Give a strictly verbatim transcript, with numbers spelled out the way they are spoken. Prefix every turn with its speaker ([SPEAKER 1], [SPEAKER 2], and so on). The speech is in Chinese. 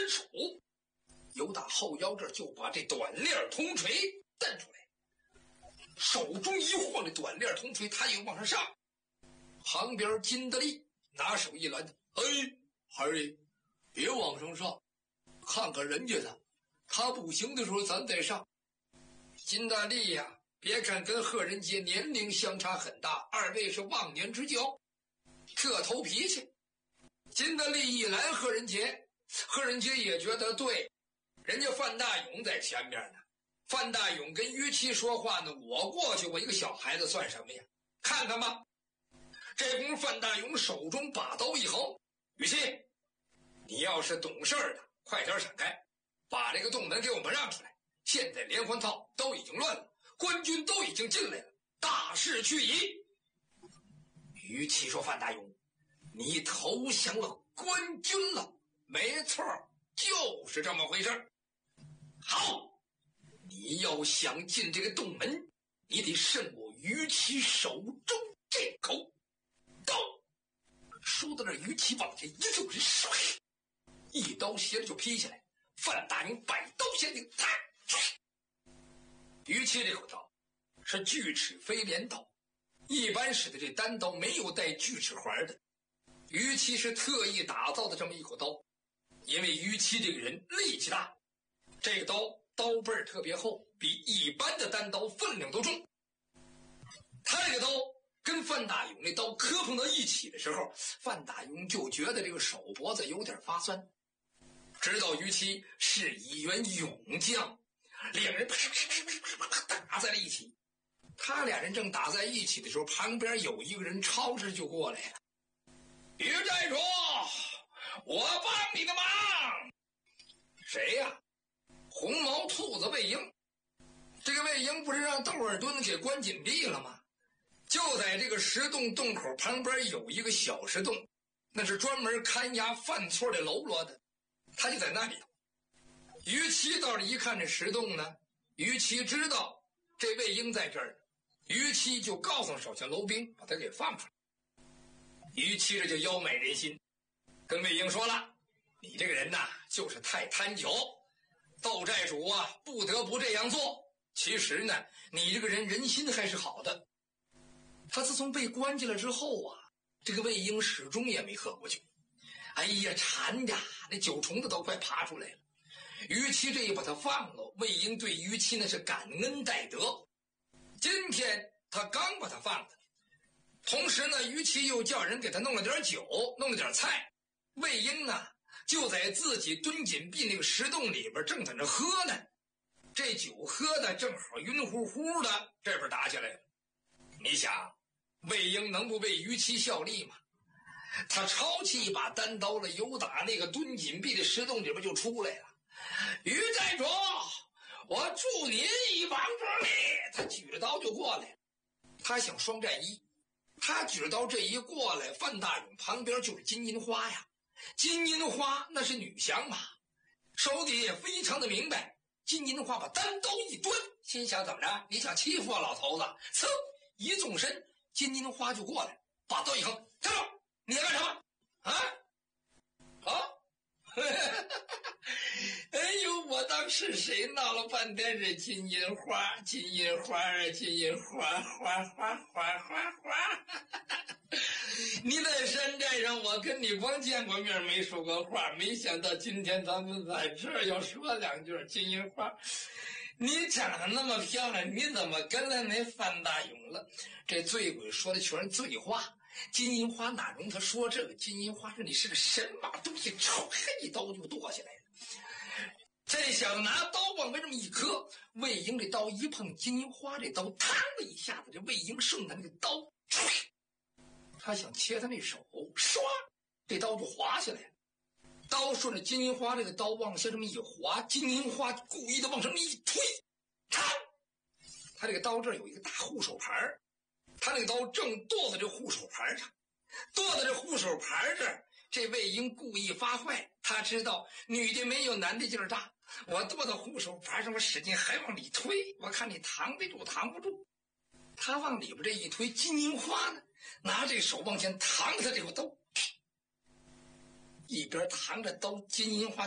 [SPEAKER 1] 伸手，由打后腰这儿就把这短链铜锤蹬出来，手中一晃，这短链铜锤他又往上上。旁边金德利拿手一拦：“哎，孩儿，别往上上，看看人家的，他不行的时候咱再上。”金大利呀、啊，别看跟贺仁杰年龄相差很大，二位是忘年之交，特头脾气。金大利一拦贺仁杰，贺仁杰也觉得对，人家范大勇在前面呢。范大勇跟于七说话呢，我过去我一个小孩子算什么呀？看看吧。这功夫范大勇手中把刀一横：“于七，你要是懂事的，快点闪开，把这个洞门给我们让出来。现在连环套都已经乱了，官军都已经进来了，大势去矣。”于七说：“范大勇，你投降了官军了。”“没错，就是这么回事。”“好，你要想进这个洞门，你得胜我于七手中这口刀。”说到这，于七往前一就是唰，一刀斜着就劈下来。范大勇摆刀先顶，他于七这口刀是锯齿飞镰刀，一般使的这单刀没有带锯齿环的。于七是特意打造的这么一口刀，因为于七这个人力气大，这个刀刀背特别厚，比一般的单刀分量都重。他这个刀跟范大勇那刀磕碰到一起的时候，范大勇就觉得这个手脖子有点发酸。知道于七是一员勇将，两人啪啪啪啪啪打在了一起。他俩人正打在一起的时候，旁边有一个人超着就过来了。“于寨主，我帮你的忙。”“谁呀？”“红毛兔子魏婴。”这个魏婴不是让窦尔敦给关紧闭了吗？就在这个石洞洞口旁边有一个小石洞，那是专门看押犯错的喽啰的，他就在那里头。于七到这一看这石洞呢，于七知道这魏婴在这儿，于七就告诉手下楼兵把他给放出来。于七这就妖买人心，跟魏婴说了：“你这个人呐，就是太贪酒，窦寨主啊不得不这样做。其实呢，你这个人人心还是好的。”他自从被关进来之后啊，这个魏婴始终也没喝过酒。哎呀，馋的那酒虫子都快爬出来了。于七这一把他放了，魏婴对于七那是感恩戴德。今天他刚把他放了，同时呢，于七又叫人给他弄了点酒，弄了点菜。魏婴啊，就在自己蹲紧闭那个石洞里边正在那喝呢。这酒喝的正好晕乎乎的，这边打起来了。你想，魏婴能不为于七效力吗？他抄起一把单刀了，由打那个蹲紧闭的石洞里边就出来了。“于寨主，我助您一帮之力。”他举着刀就过来，他想双战一。他举着刀这一过来，范大勇旁边就是金银花呀。金银花那是女降马，手底也非常的明白。金银花把单刀一端，心想怎么着？你想欺负我老头子？嗖，一纵身，金银花就过来，把刀一横：“站住！你要干什么？啊？啊？”哎呦，我当是谁？闹了半天是金银花，金银花啊，金银花，花花花花花。你在山寨上，我跟你光见过面没说过话，没想到今天咱们在这儿要说两句。金银花，你长得那么漂亮，你怎么跟了那范大勇了？这醉鬼说的全是醉话。金银花哪容他说这个？金银花说：“你是个神马东西！”唰，一刀就剁下来了。这小子拿刀往外这么一磕，魏婴这刀一碰金银花这刀，嘡的一下子，这魏婴顺着那个刀，他想切他那手，唰，这刀就滑下来了。刀顺着金银花这个刀往下这么一滑，金银花故意的往上一推，嘡，他这个刀这儿有一个大护手牌，他那个刀正剁在这护手牌上，剁在这护手牌这儿。这魏婴故意发坏，他知道女的没有男的劲儿大，我剁到护手牌上，我使劲还往里推，我看你扛得住扛不住。他往里边这一推，金银花呢拿这手往前扛他这口刀，一边扛着刀，金银花